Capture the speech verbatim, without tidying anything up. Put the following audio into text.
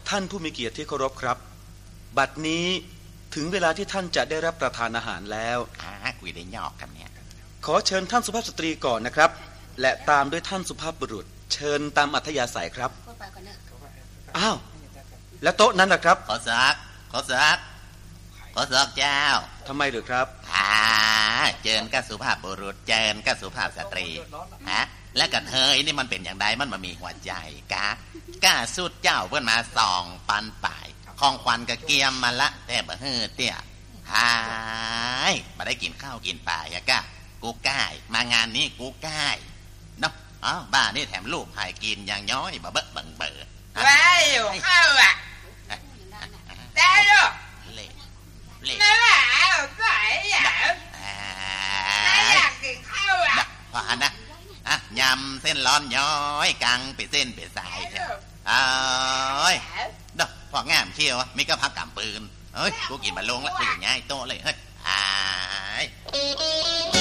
ท่านผู้มีเกียรติที่เคารพครับบัดนี้ถึงเวลาที่ท่านจะได้รับประทานอาหารแล้วอ่าคุยได้ยอกกันเนี่ยขอเชิญท่านสุภาพสตรีก่อนนะครับและตามด้วยท่านสุภาพบุรุษเชิญตามอัธยาศัยครับอ้าวแล้วโต๊ะนั้นล่ะครับขอซักขอซักขอซักเจ้าทำไมหรือครับอ่าเจิญกับสุภาพบุรุษเจิญกับสุภาพสตรีฮะและกันเฮยนี่มันเป็นอย่างไรมันมามีหัวใจกะก้าสุดเจ้าเพื่อนมาส่องปันป่ายของควันกะเกียมมาละแต่บ่เฮือเตี้ยหายมาได้กินข้าวกินปลาอย่ากะกูก้ายมางานนี้กูก้ายเนาะอ๋อบ้านนี่แถมลูกหายกินอย่างย้อยบ่เบิ่งเบิ่งเบิ่งว้ายอยู่ข้าวอ่ะได้ลูกเละเละไม่ว่าก็อยากไม่อยากกินข้าวอ่ะพอหันนะอ่ะยำเส้นร้อนย้อยกังไปเส้นไปสายเนี่ยเอ้ยเด้อพองามเชี่ยวมีก็พักกำปืนเฮ้ยกูกินมาลงแล้วกูอย่างง่ายโตเลยเฮ้ย